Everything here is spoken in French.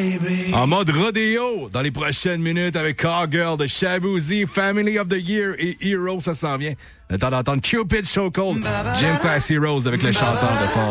En mode rodéo, dans les prochaines minutes avec Cowgirl de Shaboozey, Family of the Year et Hero, ça s'en vient. Le temps d'entendre Cupid So Cold, Gym Class Heroes avec le chanteur de Fall.